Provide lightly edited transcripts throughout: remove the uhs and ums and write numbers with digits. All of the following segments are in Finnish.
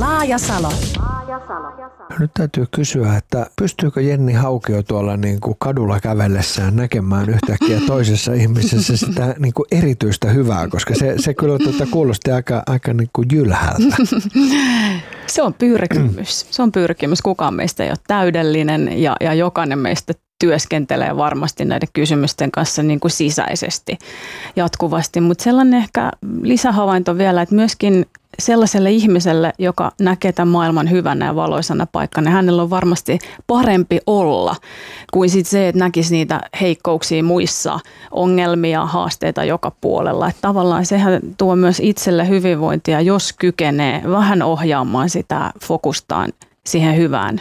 Laajasalo. Nyt täytyy kysyä, että pystyykö Jenni Haukio tuolla niin kuin kadulla kävellessään näkemään yhtäkkiä toisessa ihmisessä sitä niin kuin erityistä hyvää, koska se kyllä kuulosti aika niin kuin jylhältä. Se on pyrkimys. Se on pyrkimys. Kukaan meistä ei ole täydellinen ja jokainen meistä työskentelee varmasti näiden kysymysten kanssa niin kuin sisäisesti jatkuvasti. Mutta sellainen ehkä lisähavainto vielä, että myöskin sellaiselle ihmiselle, joka näkee tämän maailman hyvänä ja valoisana paikkana, hänellä on varmasti parempi olla kuin sit se, että näkisi niitä heikkouksia muissa, ongelmia, haasteita joka puolella. Että tavallaan sehän tuo myös itselle hyvinvointia, jos kykenee vähän ohjaamaan sitä fokustaan siihen hyvään.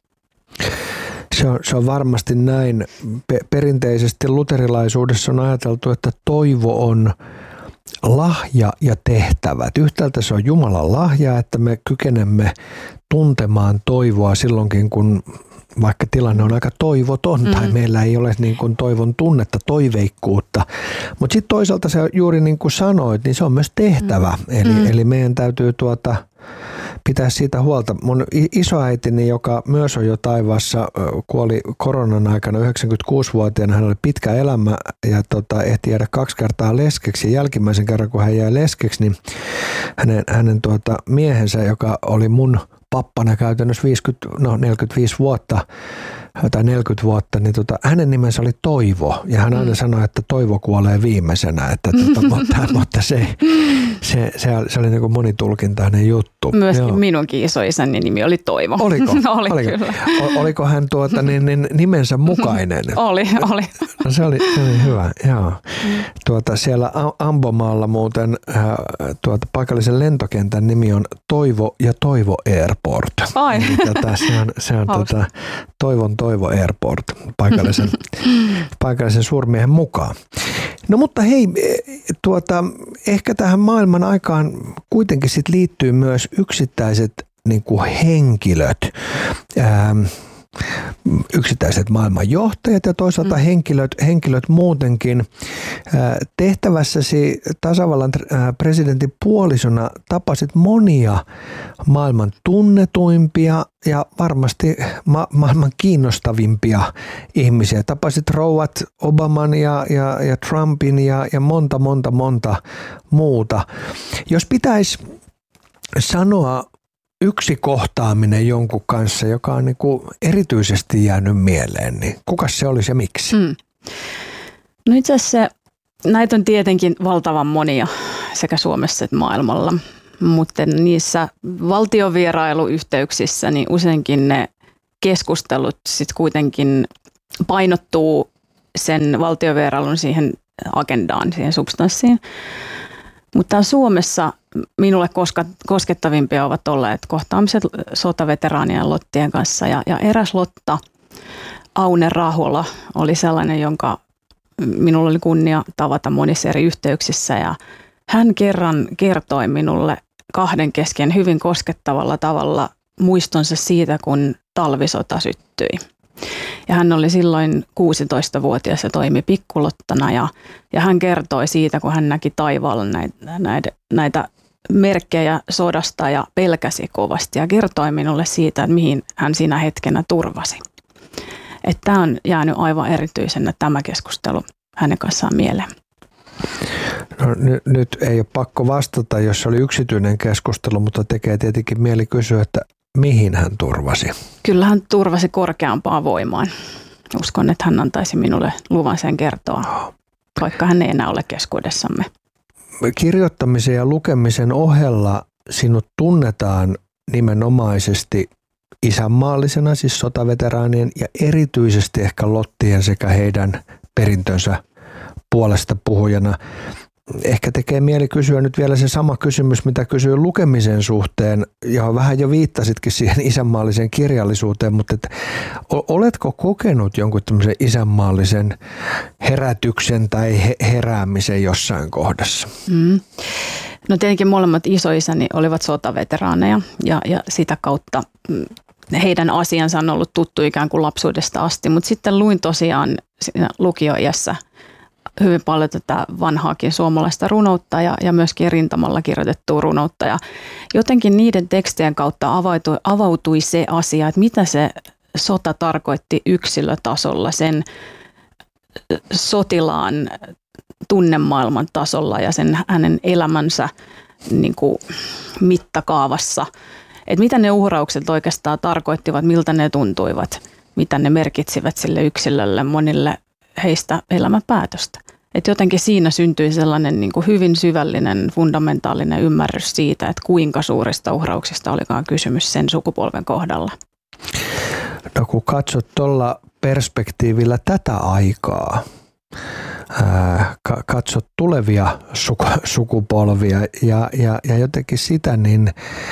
Se on varmasti näin. Perinteisesti luterilaisuudessa on ajateltu, että toivo on lahja ja tehtävät. Yhtäältä se on Jumalan lahja, että me kykenemme tuntemaan toivoa silloinkin, kun vaikka tilanne on aika toivoton tai meillä ei ole niin kuin toivon tunnetta, toiveikkuutta. Mutta sitten toisaalta se juuri niin kuin sanoit, niin se on myös tehtävä. Eli meidän täytyy pitää siitä huolta. Mun isoäitini, joka myös on jo taivaassa, kuoli koronan aikana 96-vuotiaana. Hän oli pitkä elämä ja ehti jäädä 2 kertaa leskeksi. Jälkimmäisen kerran, kun hän jäi leskeksi, niin hänen miehensä, joka oli mun pappana käytännössä 45 vuotta tai 40 vuotta, niin hänen nimensä oli Toivo. Ja hän aina sanoi, että toivo kuolee viimeisenä. Että mutta se oli niin kuin monitulkintainen juttu. Myöskin minunkin isoisäni nimi oli Toivo. Oliko? Oli kyllä. Oliko hän nimensä mukainen? Oli. No, se oli hyvä, joo. Siellä Ambomaalla muuten paikallisen lentokentän nimi on Toivo ja Toivo Airport. Ai. Se on Toivo Airport paikallisen suurmiehen mukaan. No mutta hei, ehkä tähän maailman aikaan kuitenkin sit liittyy myös yksittäiset niin kuin henkilöt, yksittäiset maailmanjohtajat ja toisaalta henkilöt muutenkin. Tehtävässäsi tasavallan presidentin puolisona tapasit monia maailman tunnetuimpia ja varmasti maailman kiinnostavimpia ihmisiä. Tapasit rouvat Obaman ja Trumpin ja monta muuta. Jos pitäisi sanoa yksi kohtaaminen jonkun kanssa, joka on niin kuin erityisesti jäänyt mieleen, niin kuka se olisi ja miksi? No itse asiassa näitä on tietenkin valtavan monia sekä Suomessa että maailmalla, mutta niissä valtiovierailuyhteyksissä niin useinkin ne keskustelut sitten kuitenkin painottuu sen valtiovierailun siihen agendaan, siihen substanssiin. Mutta Suomessa minulle koskettavimpia ovat olleet kohtaamiset sotaveteraanien Lottien kanssa. Ja eräs Lotta, Aune Rahola, oli sellainen, jonka minulla oli kunnia tavata monissa eri yhteyksissä. Ja hän kerran kertoi minulle 2 kesken hyvin koskettavalla tavalla muistonsa siitä, kun talvisota syttyi. Ja hän oli silloin 16-vuotias ja toimi pikkulottana ja hän kertoi siitä, kun hän näki taivaalla näitä merkkejä sodasta ja pelkäsi kovasti ja kertoi minulle siitä, että mihin hän siinä hetkenä turvasi. Että tämä on jäänyt aivan erityisenä tämä keskustelu hänen kanssaan mieleen. No, nyt ei ole pakko vastata, jos se oli yksityinen keskustelu, mutta tekee tietenkin mieli kysyä, että mihin hän turvasi? Kyllä hän turvasi korkeampaan voimaan. Uskon, että hän antaisi minulle luvan sen kertoa, vaikka hän ei enää ole keskuudessamme. Kirjoittamisen ja lukemisen ohella sinut tunnetaan nimenomaisesti isänmaallisena, siis sotaveteraanien ja erityisesti ehkä lottien sekä heidän perintönsä puolesta puhujana. Ehkä tekee mieli kysyä nyt vielä se sama kysymys, mitä kysyin lukemisen suhteen, ja vähän jo viittasitkin siihen isänmaalliseen kirjallisuuteen, mutta oletko kokenut jonkun tämmöisen isänmaallisen herätyksen tai heräämisen jossain kohdassa? No tietenkin molemmat isoisäni olivat sotaveteraaneja ja sitä kautta heidän asiansa on ollut tuttu ikään kuin lapsuudesta asti, mutta sitten luin tosiaan lukioiässä hyvin paljon tätä vanhaakin suomalaista runoutta ja myöskin rintamalla kirjoitettua runoutta. Ja jotenkin niiden tekstien kautta avautui se asia, että mitä se sota tarkoitti yksilötasolla, sen sotilaan tunnemaailman tasolla ja sen hänen elämänsä niin kuin mittakaavassa. Että mitä ne uhraukset oikeastaan tarkoittivat, miltä ne tuntuivat, mitä ne merkitsivät sille yksilölle, monille heistä elämänpäätöstä. Että jotenkin siinä syntyi sellainen niin kuin hyvin syvällinen, fundamentaalinen ymmärrys siitä, että kuinka suurista uhrauksista olikaan kysymys sen sukupolven kohdalla. No kun katsot tuolla perspektiivillä tätä aikaa, katsot tulevia sukupolvia ja jotenkin sitä, niin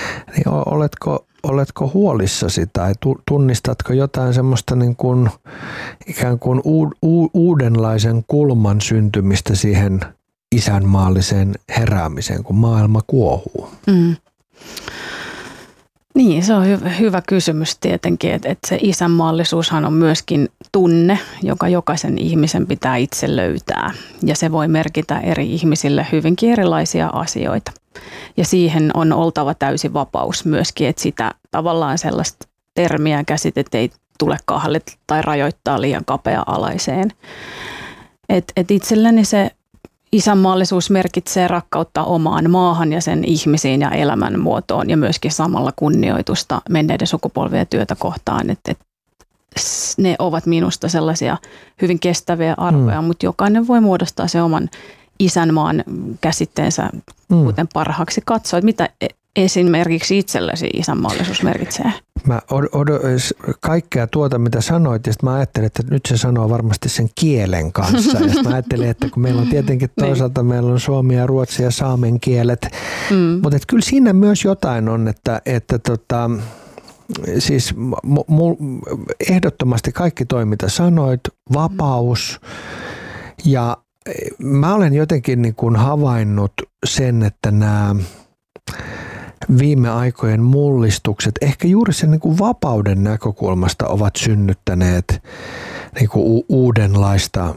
oletko huolissasi tai tunnistatko jotain semmoista niin kuin ikään kuin uudenlaisen kulman syntymistä siihen isänmaalliseen heräämiseen, kun maailma kuohuu? Mm. Niin, se on hyvä kysymys tietenkin, että se isänmaallisuushan on myöskin tunne, joka jokaisen ihmisen pitää itse löytää. Ja se voi merkitä eri ihmisille hyvinkin erilaisia asioita. Ja siihen on oltava täysi vapaus myöskin, että sitä tavallaan sellaista termiä ja käsitettä ei tule kahlita tai rajoittaa liian kapea-alaiseen. Et itselleni se isänmaallisuus merkitsee rakkautta omaan maahan ja sen ihmisiin ja elämänmuotoon ja myöskin samalla kunnioitusta menneiden sukupolvien työtä kohtaan. Että ne ovat minusta sellaisia hyvin kestäviä arvoja, mutta jokainen voi muodostaa se oman isänmaan käsitteensä, kuten parhaaksi katsoo. Mitä esimerkiksi itsellesi isänmaallisuus merkitsee? Mä kaikkea tuota, mitä sanoit, ja sitten mä ajattelin, että nyt se sanoo varmasti sen kielen kanssa. Ja mä ajattelin, että kun meillä on tietenkin toisaalta meillä on suomi ja ruotsi ja saamen kielet, mutta kyllä siinä myös jotain on, että siis ehdottomasti kaikki toi, mitä sanoit, vapaus ja mä olen jotenkin niin kuin havainnut sen, että nämä viime aikojen mullistukset ehkä juuri sen niin kuin vapauden näkökulmasta ovat synnyttäneet niin kuin uudenlaista,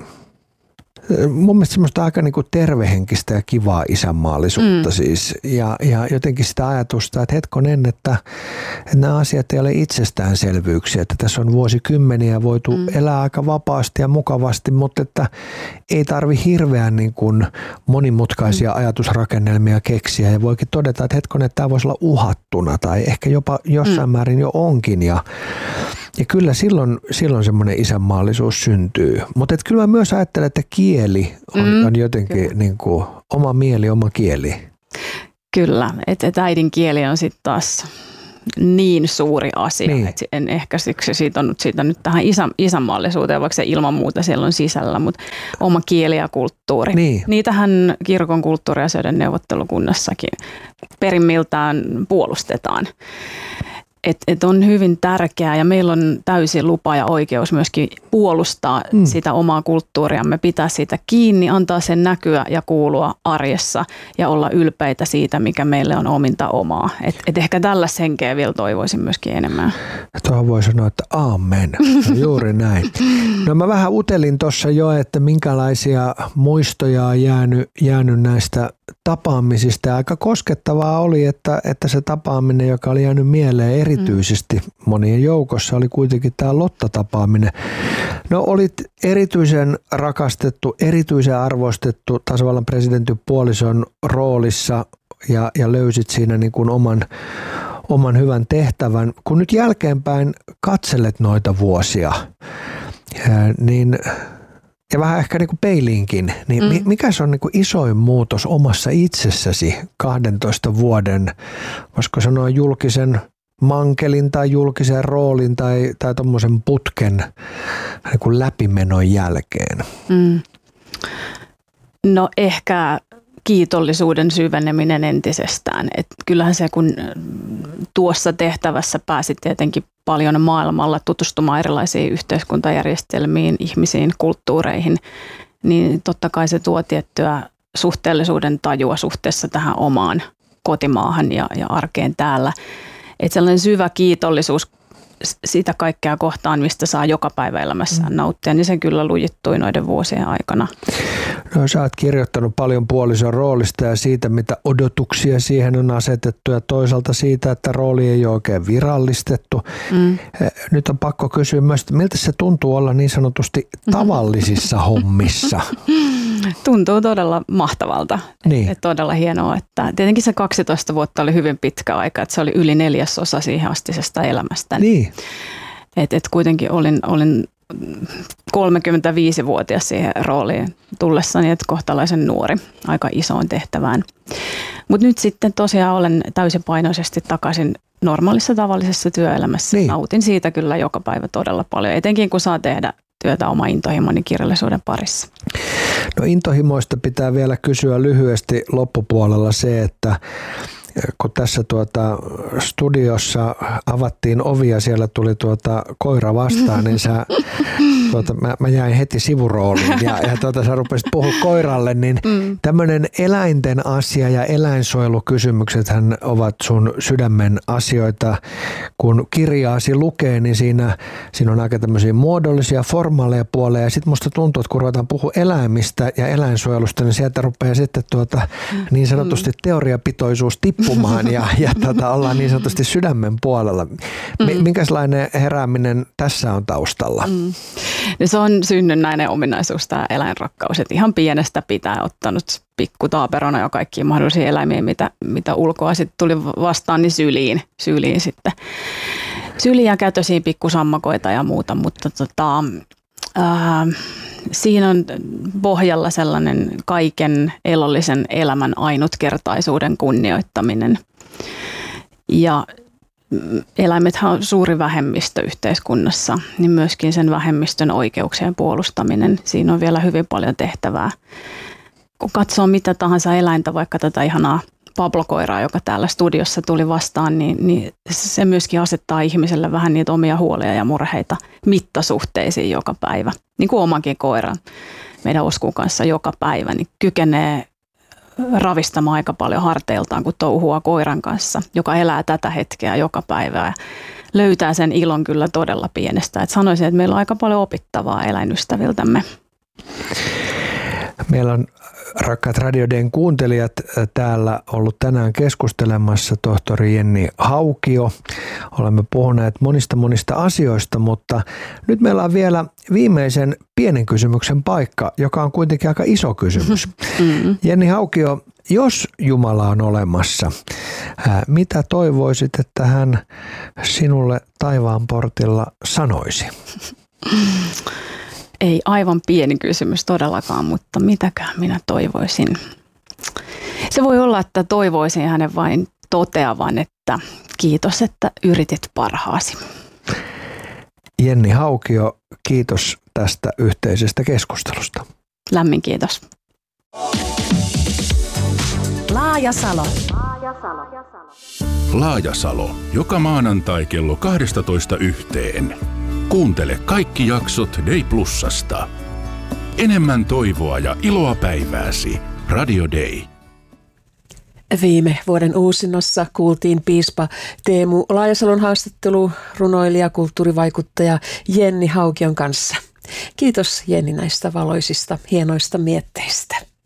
mun mielestä semmoista aika niin kuin tervehenkistä ja kivaa isänmaallisuutta siis. Ja jotenkin sitä ajatusta, että hetkonen, että nämä asiat ei ole itsestäänselvyyksiä, että tässä on vuosikymmeniä voitu elää aika vapaasti ja mukavasti, mutta että ei tarvi hirveän niin kuin monimutkaisia ajatusrakennelmia keksiä ja voikin todeta, että hetkonen, että tämä voisi olla uhattuna tai ehkä jopa jossain määrin jo onkin ja kyllä silloin semmoinen isänmaallisuus syntyy. Mutta kyllä mä myös ajattelen, että kieli on jotenkin niin kuin oma mieli, oma kieli. Kyllä, että äidinkieli on sitten taas niin suuri asia, niin. Että en ehkä siksi sitonut siitä nyt tähän isänmaallisuuteen, vaikka se ilman muuta siellä on sisällä, mutta oma kieli ja kulttuuri. Niin. Niitähän kirkon kulttuuriasioiden neuvottelukunnassakin perimmiltään puolustetaan. Että on hyvin tärkeää ja meillä on täysi lupa ja oikeus myöskin puolustaa sitä omaa kulttuuriamme, pitää siitä kiinni, antaa sen näkyä ja kuulua arjessa ja olla ylpeitä siitä, mikä meille on ominta omaa. Et ehkä tällaista henkeä vielä toivoisin myöskin enemmän. Tuohon voi sanoa, että aamen. Juuri näin. No mä vähän utelin tuossa jo, että minkälaisia muistoja on jäänyt näistä tapaamisista. Aika koskettavaa oli, että se tapaaminen, joka oli jäänyt mieleen erityisesti monien joukossa, oli kuitenkin tämä Lotta-tapaaminen. No olit erityisen rakastettu, erityisen arvostettu tasavallan presidentin puolison roolissa ja löysit siinä niin kuin oman hyvän tehtävän. Kun nyt jälkeenpäin katselet noita vuosia, niin ja vähän ehkä niin kuin peiliinkin, niin mikä se on niin kuin isoin muutos omassa itsessäsi 12 vuoden, voisiko sanoa julkisen mankelin tai julkisen roolin tai tommosen putken niin kuin läpimenon jälkeen? No ehkä kiitollisuuden syveneminen entisestään. Et kyllähän se, kun tuossa tehtävässä pääsit tietenkin paljon maailmalla tutustumaan erilaisiin yhteiskuntajärjestelmiin, ihmisiin, kulttuureihin, niin totta kai se tuo tiettyä suhteellisuuden tajua suhteessa tähän omaan kotimaahan ja arkeen täällä. Että sellainen syvä kiitollisuus sitä kaikkea kohtaan, mistä saa joka päivä elämässään nauttia, niin se kyllä lujittui noiden vuosien aikana. No sä oot kirjoittanut paljon puolison roolista ja siitä, mitä odotuksia siihen on asetettu ja toisaalta siitä, että rooli ei ole oikein virallistettu. Nyt on pakko kysyä myös, että miltä se tuntuu olla niin sanotusti tavallisissa hommissa? Tuntuu todella mahtavalta. Niin. Todella hienoa, että tietenkin se 12 vuotta oli hyvin pitkä aika, että se oli yli 1/4 siihen astisesta elämästä. Niin. Et kuitenkin olin 35-vuotias siihen rooliin tullessani, että kohtalaisen nuori aika isoon tehtävään. Mutta nyt sitten tosiaan olen täysipainoisesti takaisin normaalissa tavallisessa työelämässä. Niin. Nautin siitä kyllä joka päivä todella paljon, etenkin kun saa tehdä työtä oma intohimoni kirjallisuuden parissa. No intohimoista pitää vielä kysyä lyhyesti loppupuolella se, että kun tässä studiossa avattiin ovi ja siellä tuli koira vastaan, niin mä jäin heti sivurooliin ja sä rupesit puhua koiralle, niin tämmöinen eläinten asia ja eläinsuojelukysymyksethän ovat sun sydämen asioita. Kun kirjaasi lukee, niin siinä on aika tämmöisiä muodollisia, formaaleja puoleja ja sitten musta tuntuu, että kun ruvetaan puhua eläimistä ja eläinsuojelusta, niin sieltä rupeaa sitten niin sanotusti teoriapitoisuus tippumaan ja ollaan niin sanotusti sydämen puolella. Minkälainen herääminen tässä on taustalla? No se on synnynnäinen ominaisuus tämä eläinrakkaus, että ihan pienestä pitää ottanut pikkutaaperona jo kaikkia mahdollisia eläimiä, mitä ulkoa sitten tuli vastaan, niin syliin sitten. Syliä, kätösiä, pikkusammakoita ja muuta, mutta siinä on pohjalla sellainen kaiken elollisen elämän ainutkertaisuuden kunnioittaminen. Ja eläimethän on suuri vähemmistö yhteiskunnassa, niin myöskin sen vähemmistön oikeuksien puolustaminen. Siinä on vielä hyvin paljon tehtävää. Kun katsoo mitä tahansa eläintä, vaikka tätä ihanaa Pablo-koiraa, joka täällä studiossa tuli vastaan, niin se myöskin asettaa ihmiselle vähän niitä omia huolia ja murheita mittasuhteisiin joka päivä. Niin kuin omankin koiran meidän Oskun kanssa joka päivä, niin kykenee ravistamaan aika paljon harteiltaan, kun touhua koiran kanssa, joka elää tätä hetkeä joka päivä ja löytää sen ilon kyllä todella pienestä. Et sanoisin, että meillä on aika paljon opittavaa eläinystäviltämme. Meillä on rakkaat Radio Dayn kuuntelijat täällä ollut tänään keskustelemassa tohtori Jenni Haukio. Olemme puhuneet monista asioista, mutta nyt meillä on vielä viimeisen pienen kysymyksen paikka, joka on kuitenkin aika iso kysymys. Jenni Haukio, jos Jumala on olemassa, mitä toivoisit, että hän sinulle taivaan portilla sanoisi? Ei aivan pieni kysymys todellakaan, mutta mitäkään minä toivoisin. Se voi olla, että toivoisin hänen vain toteavan, että kiitos, että yritit parhaasi. Jenni Haukio, kiitos tästä yhteisestä keskustelusta. Lämmin kiitos. Laajasalo. Laajasalo. Joka maanantai kello 12:00. Kuuntele kaikki jaksot Day Plusasta. Enemmän toivoa ja iloa päivääsi. Radio Day. Viime vuoden uusinnossa kuultiin piispa Teemu Laajasalon haastattelu runoilija, kulttuurivaikuttaja Jenni Haukion kanssa. Kiitos Jenni näistä valoisista, hienoista mietteistä.